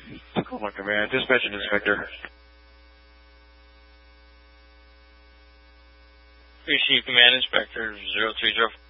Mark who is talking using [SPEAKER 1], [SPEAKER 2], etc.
[SPEAKER 1] Tacoma Command, dispatch and inspector.
[SPEAKER 2] Receive Command Inspector 0304.